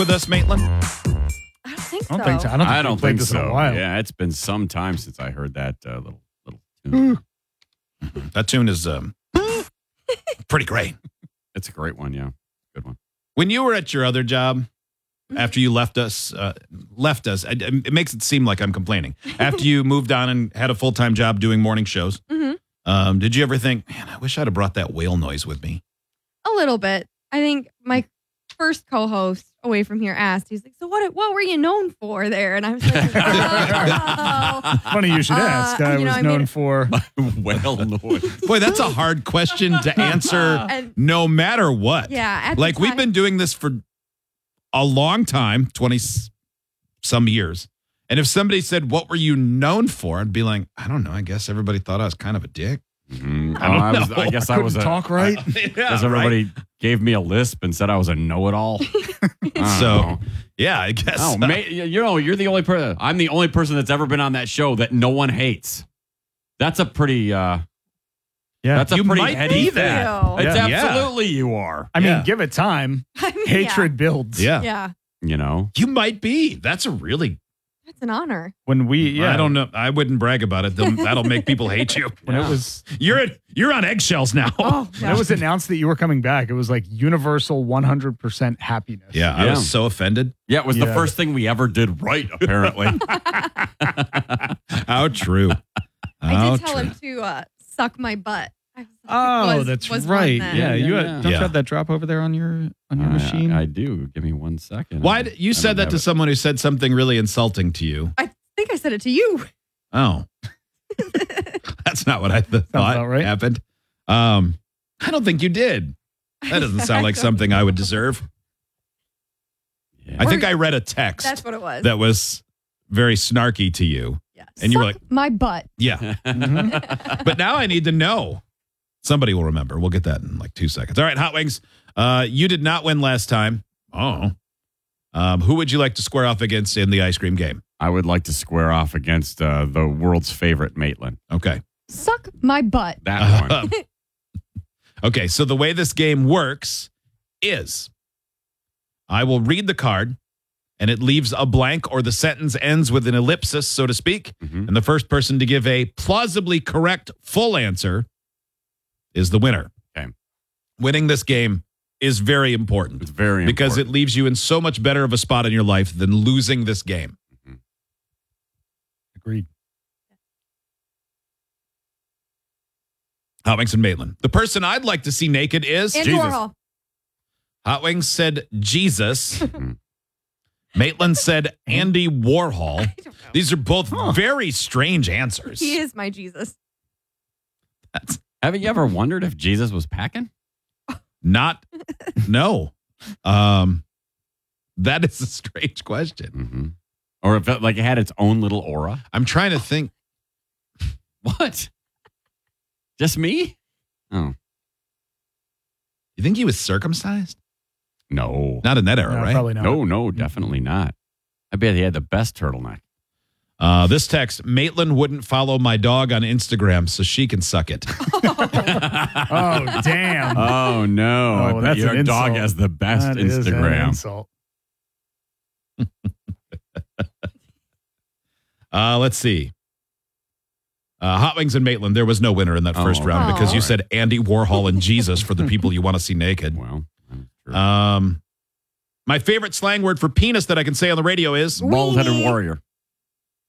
with us, Maitland? I don't think so. I don't think so. I don't think so. so. In a while. Yeah, it's been some time since I heard that little tune. That tune is pretty great. It's a great one, yeah. Good one. When you were at your other job, after you left us, it makes it seem like I'm complaining. After you moved on and had a full-time job doing morning shows, did you ever think, man, I wish I'd have brought that whale noise with me? A little bit. I think my first co-host away from here asked, he's like, so what were you known for there? And I was like, oh. Funny you should ask. I was known for Whale noise. Boy, that's a hard question to answer no matter what. Yeah. At Like, the we've time- been doing this for a long time, 20-some years. And if somebody said, what were you known for? I'd be like, I don't know. I guess everybody thought I was kind of a dick. I guess I was couldn't talk right. Because everybody gave me a lisp and said I was a know-it-all. So, yeah, I guess. Oh, you're the only person. I'm the only person that's ever been on that show that no one hates. That's a pretty. That's a you pretty might heady be thing. that. It's Yeah. absolutely you are. I mean, Yeah. give it time. I mean, Hatred builds. Yeah. Yeah. You know. You might be. That's a really. That's an honor. When we, I don't know. I wouldn't brag about it. That'll make people hate you. When it was, You're on eggshells now. Oh, when it was announced that you were coming back, it was like universal 100% happiness. Yeah, I was so offended. Yeah, it was the Yeah. first thing we ever did right, apparently. How true. I did tell him to suck my butt. That's was right. one then. Yeah, you Yeah. don't you have that drop over there on your machine. I do. Give me 1 second. Why you said that to someone who said something really insulting to you? I think I said it to you. Oh, that's not what I thought about right. happened. I don't think you did. That doesn't sound like something I would deserve. Yeah. I think I read a text. That's what it was. That was very snarky to you. Yeah. And you were Suck like, my butt. yeah. But now I need to know. Somebody will remember. We'll get that in like 2 seconds. All right, Hot Wings. You did not win last time. Oh. Who would you like to square off against in the ice cream game? I would like to square off against the world's favorite Maitland. Okay. Suck my butt. That one. Okay, so the way this game works is I will read the card and it leaves a blank or the sentence ends with an ellipsis, so to speak. Mhm. And the first person to give a plausibly correct full answer is the winner. Okay. Winning this game is very important. It's very because important. it leaves you in so much better of a spot in your life than losing this game. Agreed. Hot Wings and Maitland. The person I'd like to see naked is And Jesus. Warhol. Hot Wings said Jesus. Maitland said Andy Warhol. don't know. These are both very strange answers. He is my Jesus. Haven't you ever wondered if Jesus was packing? Not, no. That is a strange question. Mm-hmm. Or if it had its own little aura? I'm trying to think. What? Just me? Oh. You think he was circumcised? No. Not in that era, No, right? Probably not. No, definitely not. I bet he had the best turtleneck. This text, Maitland wouldn't follow my dog on Instagram, so she can suck it. Oh, damn. Oh, no. Oh, I bet that's your an dog insult. has the best That is an Instagram. insult. Let's see. Hot Wings and Maitland, there was no winner in that first round because you Oh. said Andy Warhol and Jesus for the people you want to see naked. Well, that's true. My favorite slang word for penis that I can say on the radio is Bald-headed warrior.